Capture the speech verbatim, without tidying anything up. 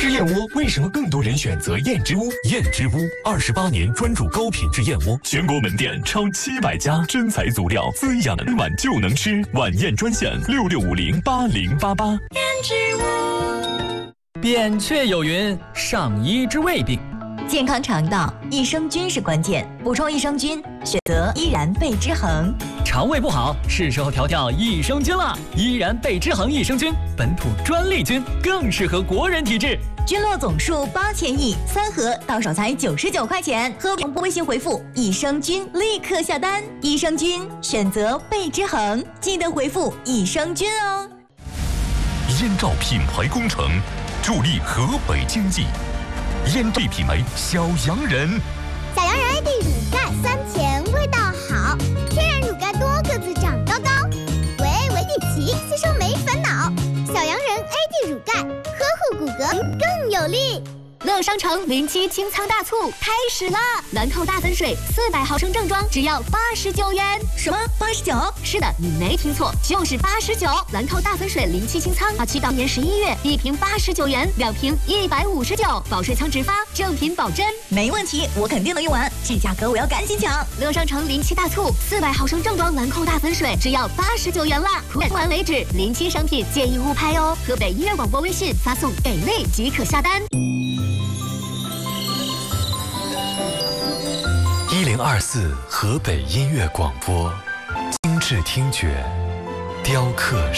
吃燕窝为什么更多人选择燕之屋？ 燕之屋二十八年专注高品质燕窝，全国门店超七百家，真材足料，滋养每晚就能吃。晚宴专线六六五零八零八八。 燕之屋。 扁鹊有云：上医之未病。 健康肠道，益生菌是关键，补充益生菌，选择依然贝之恒。 肠胃不好，是时候调调益生菌了。依然贝之恒益生菌，本土专利菌，更适合国人体质。 菌落总数八千亿，三盒到手才九十九块钱。喝广播微信回复益生菌，立刻下单。益生菌选择贝之恒，记得回复益生菌哦。 燕赵品牌工程，助力河北经济。燕赵品牌小洋人， 小洋人 A D 乳钙酸甜，味道好，天然乳钙多个子长高高，维 A 维 D 齐，吸收没烦恼。小洋人 A D 乳钙，呵护骨骼更有力。 乐商城零七清仓大促开始啦！兰蔻大粉水四百毫升正装只要八十九元。 什么？八十九？ 是的，你没听错，就是八十九。兰蔻大粉水零七清仓，到期到年十一月，一瓶八十九元，两瓶一百五十九，保税仓直发，正品保真。 没问题，我肯定能用完，这价格我要赶紧抢。 乐商城零七大促，四百毫升正装兰蔻大粉水只要八十九元啦，用完为止。零七商品建议勿拍哦。河北音乐广播微信发送给力即可下单。 一零二四河北音乐广播，精致听觉，雕刻。